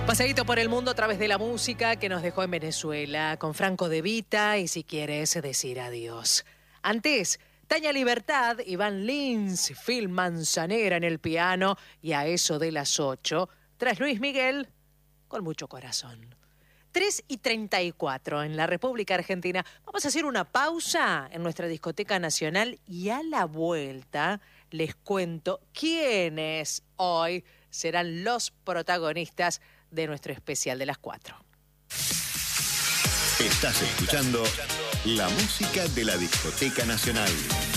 Paseíto por el mundo a través de la música que nos dejó en Venezuela, con Franco De Vita y Si quieres decir adiós. Antes, Tania Libertad, Iván Lins, Phil Manzanera en el piano y a eso de las 8, tras Luis Miguel, con mucho corazón. 3:34 en la República Argentina. Vamos a hacer una pausa en nuestra discoteca nacional y a la vuelta les cuento quiénes hoy serán los protagonistas de nuestro especial de las 4. Estás escuchando la música de la Discoteca Nacional.